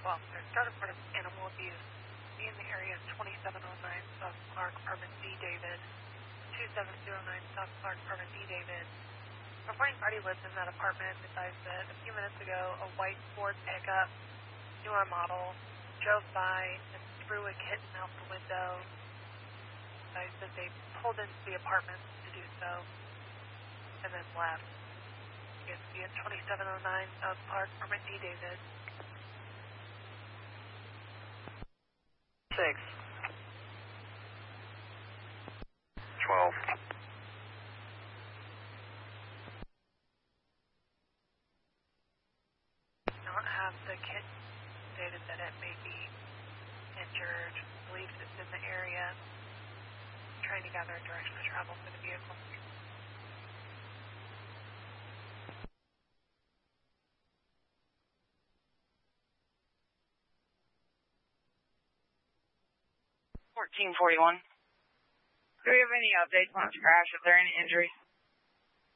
12. There's start report of animal abuse. Be in the area 2709 South Clark, apartment D. David. 2709 South Clark, apartment D. David. Reporting party lives in that apartment. Besides that, a few minutes ago, a white Ford pickup, newer model, drove by and threw a kitten out the window. Besides that, they pulled into the apartment to do so and then left. You can see it 2709 South Clark, apartment D. David. 6. 12. Not have the kitten stated that it may be injured. Believes it's in the area. Trying to gather a direction of travel for the vehicle. Do we have any updates on its crash? Are there any injuries?